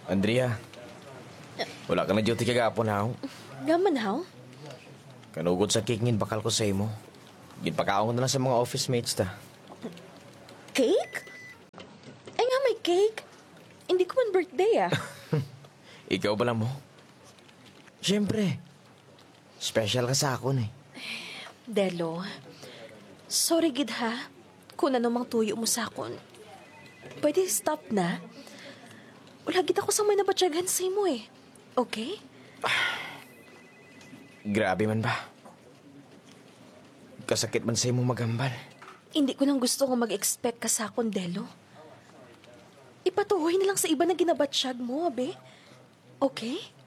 Andrea, wala ka na duty kagapon haw. Gaman haw? Kanugod sa cake ngin bakal ko sa imo. Ginpakaon ko na lang sa mga office mates ta. Cake? Ay nga may cake. Hindi ko man birthday ah. Ikaw ba lang mo? Siyempre. Special ka sa akon eh. Delo, sorry gid ha. Kung anumang tuyo mo sa akon. Pwede stop na? Wala gid ako sa may nabatsyagan sa imo eh. Okay? Grabe man ba? Kasakit man sa imo magambal. Hindi ko nang gusto kong mag-expect ka sa akon, Delo. Ipatuhoy na lang sa iba na ginabatsyag mo, abe. Okay?